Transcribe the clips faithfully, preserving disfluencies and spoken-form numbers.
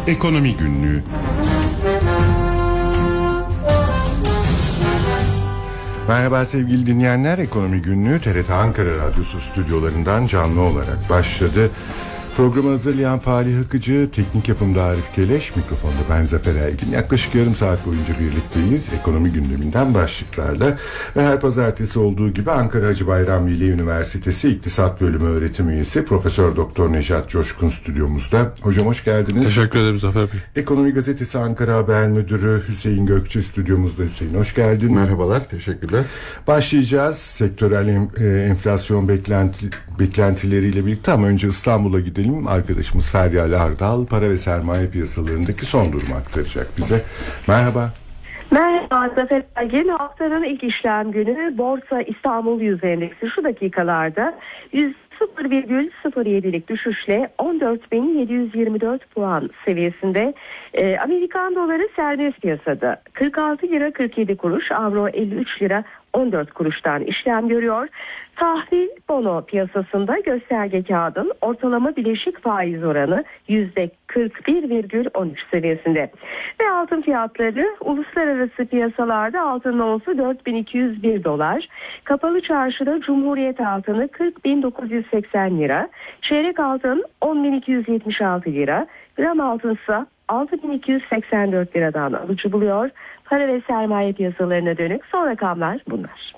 Ekonomi Günlüğü. Merhaba sevgili dinleyenler, Ekonomi Günlüğü T R T Ankara Radyosu stüdyolarından canlı olarak başladı. Programı hazırlayan Fahri Hıkıcı, teknik yapımda Arif Keleş, mikrofonda ben Zafer Elgin. Yaklaşık yarım saat boyunca birlikteyiz. Ekonomi gündeminden başlıklarla ve her pazartesi olduğu gibi Ankara Hacı Bayram Veli Üniversitesi İktisat Bölümü öğretim üyesi Profesör Doktor Nejat Coşkun stüdyomuzda. Hocam hoş geldiniz. Teşekkür ederim Zafer Bey. Ekonomi Gazetesi Ankara Haber Müdürü Hüseyin Gökçe stüdyomuzda. Hüseyin hoş geldin. Merhabalar, teşekkürler. Başlayacağız sektörel enflasyon beklenti, beklentileriyle birlikte ama önce İstanbul'a gidelim. Arkadaşımız Feryal Ardal para ve sermaye piyasalarındaki son durumu aktaracak bize. Merhaba. Merhaba Zafer Elgin. Haftanın ilk işlem günü Borsa İstanbul Yüz Endeksi şu dakikalarda sıfır virgül sıfır yedilik düşüşle on dört bin yedi yüz yirmi dört puan seviyesinde. Ee, Amerikan doları serbest piyasada kırk altı lira kırk yedi kuruş, avro elli üç lira on dört kuruştan işlem görüyor. Tahvil bono piyasasında gösterge kağıdın ortalama bileşik faiz oranı yüzde kırk bir virgül on üç seviyesinde. Ve altın fiyatları uluslararası piyasalarda altın onsu dört bin iki yüz bir dolar, kapalı çarşıda Cumhuriyet altını kırk bin dokuz yüz seksen lira, çeyrek altın on bin iki yüz yetmiş altı lira, gram altınsa altı bin iki yüz seksen dört liradan alıcı buluyor. Para ve sermaye piyasalarına dönük son rakamlar bunlar.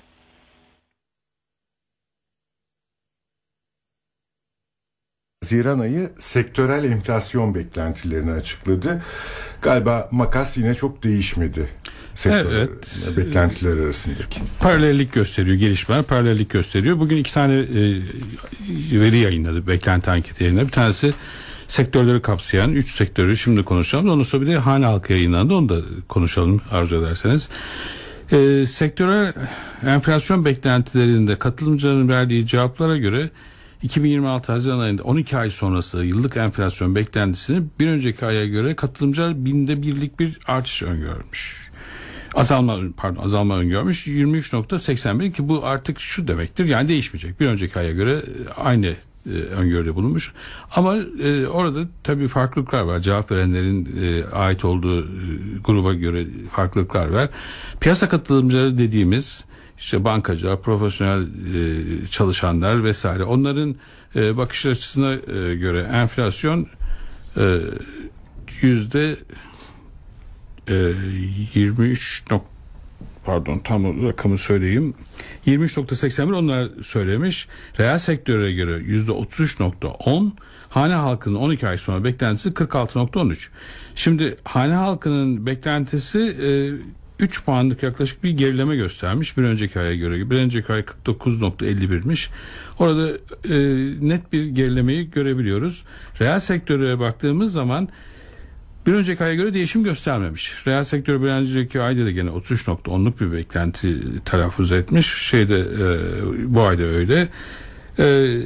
Haziran ayı sektörel enflasyon beklentilerini açıkladı. Galiba makas yine çok değişmedi. Sektör evet. Beklentiler arasındaki. Paralellik gösteriyor, gelişmeler paralellik gösteriyor. Bugün iki tane e, veri yayınladı, beklenti anketi yayınladı. Bir tanesi sektörleri kapsayan üç sektörü şimdi konuşalım. Ondan sonra bir de hane halkı yayınlandı. Onu da konuşalım arzu ederseniz. E, sektörel enflasyon beklentilerinde katılımcıların verdiği cevaplara göre iki bin yirmi altı Haziran ayında on iki ay sonrası yıllık enflasyon beklentisini bir önceki aya göre katılımcılar binde birlik bir artış öngörmüş. Azalma pardon azalma öngörmüş yirmi üç virgül seksen bir ki bu artık şu demektir yani değişmeyecek. Bir önceki aya göre aynı e, öngörüde bulunmuş. Ama e, orada tabii farklılıklar var. Cevap verenlerin e, ait olduğu e, gruba göre farklılıklar var. Piyasa katılımcıları dediğimiz İşte bankacılar, profesyonel e, çalışanlar vesaire. Onların e, bakış açısına e, göre enflasyon e, yüzde e, yirmi üç pardon tam rakamı söyleyeyim. yirmi üç virgül seksen bir onlar söylemiş. Reel sektöre göre yüzde otuz üç virgül on, hane halkının on iki ay sonra beklentisi kırk altı virgül on üç. Şimdi hane halkının beklentisi e, üç puanlık yaklaşık bir gerileme göstermiş bir önceki aya göre. Bir önceki ay kırk dokuz virgül elli birmiş. Orada e, net bir gerilemeyi görebiliyoruz. Reel sektöre baktığımız zaman bir önceki aya göre değişim göstermemiş. Reel sektör bir önceki ayda da gene otuz üç virgül onluk bir beklenti telaffuz etmiş. Şeyde e, bu ayda öyle. E,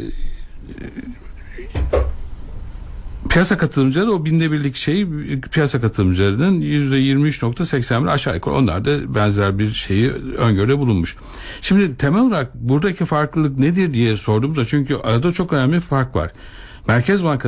Piyasa katılımcıları o binde birlik şeyi piyasa katılımcılarının yüzde yirmi üç virgül seksen bir aşağı yukarı onlar da benzer bir şeyi öngörüde bulunmuş. Şimdi temel olarak buradaki farklılık nedir diye sorduğumuzda çünkü arada çok önemli bir fark var. Merkez Bankası